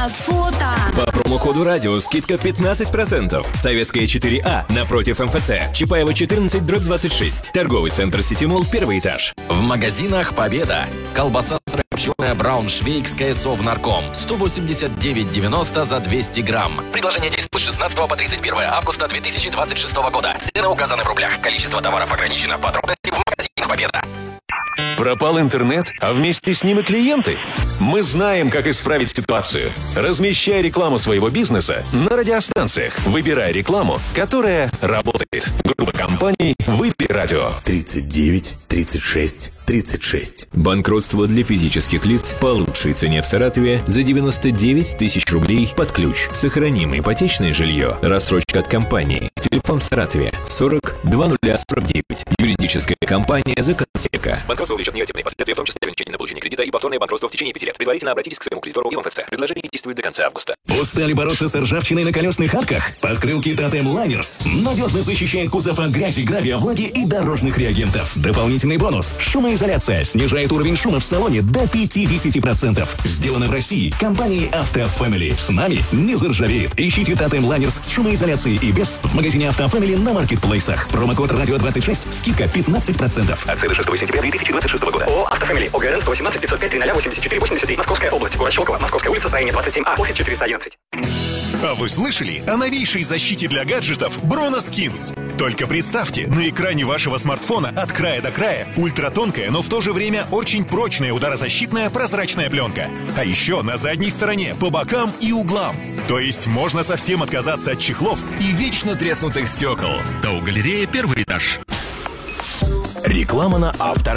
нас фото. По промокоду «Радио» скидка 15%. Советская 4А напротив МФЦ. Чапаева 14/26. Торговый центр «Ситимолл», 1-й этаж. В магазинах «Победа». Колбаса сырокопченая брауншвейгская Совнарком. 189,90 за 200 грамм. Предложение действует с 16 по 31 августа 2026 года. Цены указаны в рублях. Количество товаров ограничено. Подробности в магазинах «Победа». Пропал интернет, а вместе с ним и клиенты? Мы знаем, как исправить ситуацию. Размещай рекламу своего бизнеса на радиостанциях. Выбирай рекламу, которая работает. Группа компаний «Выпи Радио». 39 36 36. Банкротство для физических лиц по лучшей цене в Саратове за 99 тысяч рублей под ключ. Сохраним ипотечное жилье. Рассрочка от компании. Телефон в Саратове 40 2049. Юридическая компания «Закотека». Банкротство влечет негативные последствия, в том числе ограничение на получение кредита и повторное банкротство в течение 5 лет. Предварительно обратитесь к своему кредитору и МФЦ. Предложение действует до конца августа. Устали бороться с ржавчиной на колесных арках? Подкрылки Тотем Лайнерс надежно защищает кузов от грязи, гравия, влаги и дорожных реагентов. Дополнительный бонус. Шумоизоляция снижает уровень шума в салоне до 50%. Сделано в России компанией Auto Family. С нами не заржавеет. Ищите Тотем Лайнерс с шумоизоляцией и без в магазине Auto Family на маркетплейсах. Промокод «Радио 26». Скидка 15%. Акция до 6 сентября 2026 года. ООО «Auto Family». ОГРН 118 505 00 84 83. Московская область. Город Щелково. Московская улица, строение 27А. Офис 411. А вы слышали о новейшей защите для гаджетов Broneskins? Только представьте, на экране вашего смартфона от края до края ультратонкая, но в то же время очень прочная ударозащитная прозрачная пленка. А еще на задней стороне, по бокам и углам. То есть можно совсем отказаться от чехлов и вечно треснутых стекол. ТАО «Галерея», 1-й этаж. Реклама на Автор.